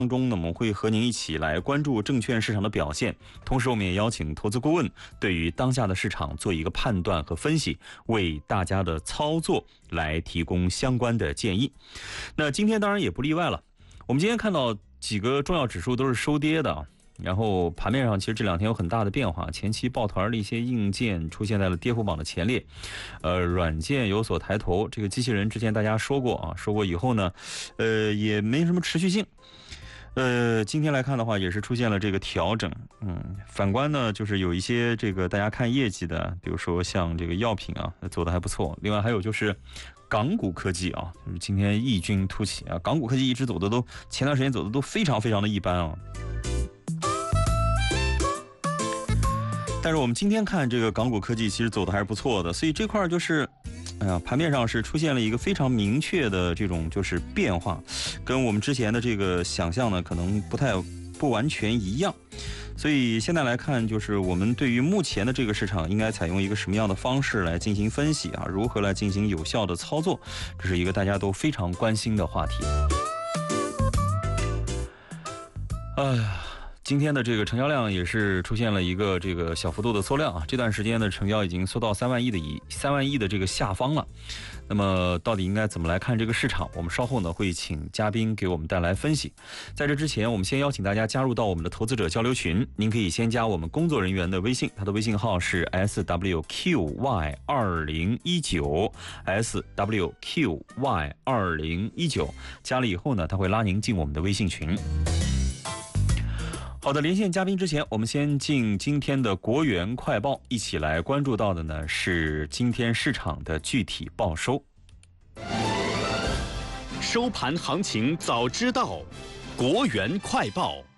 当中呢，我们会和您一起来关注证券市场的表现，同时我们也邀请投资顾问对于当下的市场做一个判断和分析，为大家的操作来提供相关的建议。那今天当然也不例外了，我们今天看到几个重要指数都是收跌的，然后盘面上其实这两天有很大的变化，前期抱团的一些硬件出现在了跌幅榜的前列，软件有所抬头。这个机器人之前大家说过以后呢，也没什么持续性。今天来看的话，也是出现了这个调整。反观呢，就是有一些这个大家看业绩的，比如说像这个药品走得还不错。另外还有就是港股科技就是今天异军突起港股科技一直前段时间走的都非常非常的一般但是我们今天看这个港股科技其实走的还是不错的，所以这块就是盘面上是出现了一个非常明确的这种就是变化，跟我们之前的这个想象呢可能不完全一样。所以现在来看，就是我们对于目前的这个市场应该采用一个什么样的方式来进行分析如何来进行有效的操作，这是一个大家都非常关心的话题。今天的这个成交量也是出现了一个这个小幅度的缩量这段时间的成交已经缩到3万亿的这个下方了。那么到底应该怎么来看这个市场，我们稍后呢会请嘉宾给我们带来分析。在这之前，我们先邀请大家加入到我们的投资者交流群，您可以先加我们工作人员的微信，他的微信号是 SWQY2019 SWQY2019， 加了以后呢，他会拉您进我们的微信群。好的，连线嘉宾之前，我们先进今天的国元快报，一起来关注到的呢是今天市场的具体报收。 收盘行情早知道，国元快报。